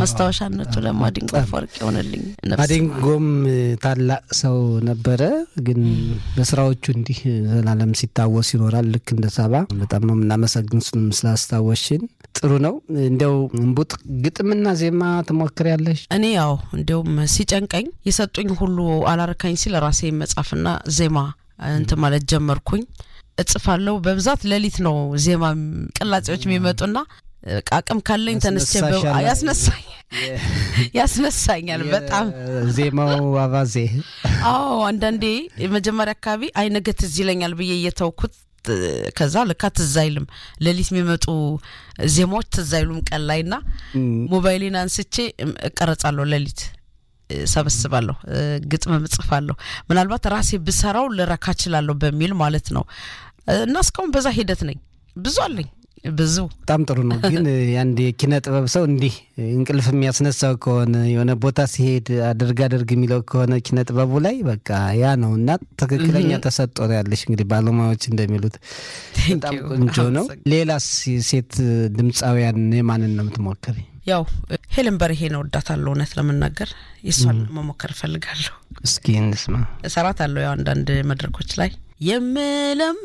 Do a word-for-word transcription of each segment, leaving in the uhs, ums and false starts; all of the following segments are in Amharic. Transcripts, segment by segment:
ማስታወሻነቱ ለማዲንጎ አፈወርቅ ይሆነልኝ ነፍስ ማዲንጎም ታላቅ ሰው ነበረ ግን በስራዎቹ እንዲህ ዘላለም ሲታወስ ይኖራል ልክ እንደ ሳባ በጣም ነው እናመሰግን ስላስታወሽን ጥሩ ነው እንደው እንቡጥ ግጥምና ዜማ ተሞክሪያለሽ እኔ ያው እንደው ሲጨንቀኝ የሰጡኝ ሁሉ አላረካኝ ሲል ራሴ መጻፍና ዜማ እንት ማለት ጀመርኩኝ እጽፋለሁ በብዛት ለሊት ነው ዜማ ቅላጼዎች የሚመጡና አቅም ካለኝ ተነስቼ ያስነሳኝ ያስነሳኛል በጣም ዜማው አባዜ አዎ አንዳንዴ የመጀመሪያ አካባቢ አይነገት ዝይለኛል በየ የተውኩት ከዛ ለካት ዛይልም ለሊት የሚመጡ ዜማዎች ተዛይሉም ቀላይና ሞባይሌን አንስቼ ቀረጻለሁ ለሊት ሰበስባለሁ ግጥም ምጽፋለሁ ምናልባት ራሴ ብሰራው ለራካችላለሁ በሚል ማለት ነው እና እስካሁን በዛ ሂደት ነኝ ብዙ አለኝ ብዙ በጣም ጥሩ ነው ግን ያንዴ ኪነ ጥበብ ሰው እንዲህ እንቅልፍ የሚያስነሳው ከሆነ የሆነ ቦታ ሲሄድ አድርጋ አድርግ የሚለው ከሆነ ኪነ ጥበቡ ላይ በቃ ያ ነውና ትክክለኛ ተሰጥቶ ያለሽ እንግዲህ ባለሙያዎች እንደሚሉት በጣም ቆንጆ ነው ሌላስ ሴት ድምጻውያን የማንን ነው የምትሞክሪ ያው ሄለን በርሄ ነው ወዳታለሁ እውነት ለመናገር ይሷል መሞከር ፈልጋለሁ እስኪ እንስማ ሰራታለሁ ያው አንዳንድ መድረኮች ላይ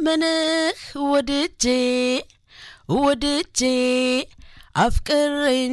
የምለምንህ ወድጄ ወድጄ አፍቅሬ